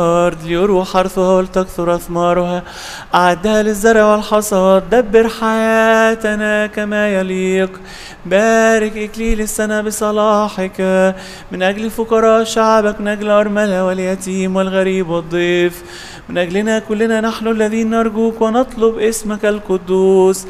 الأرض ليروى حرثها ولتكثر أثمارها. أعدها للزرع والحصاد. دبر حياتنا كما يليق. بارك إكليل السنة بصلاحك من أجل فقراء شعبك، من أجل أرملة واليتيم والغريب والضيف، من أجلنا كلنا نحن الذين نرجوك ونطلب اسمك القدوس